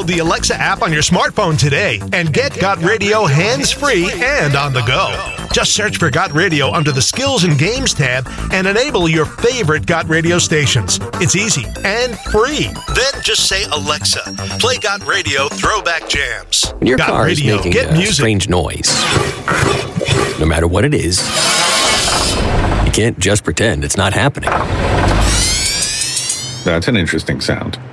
Download the Alexa app on your smartphone today and get Got Radio hands-free and on the go. Just search for Got Radio under the Skills and Games tab and enable your favorite Got Radio stations. It's easy and free. Then just say, Alexa, play Got Radio Throwback Jams. When your Got car Radio, is making get a music. strange noise, no matter what it is, you can't just pretend it's not happening. That's an interesting sound.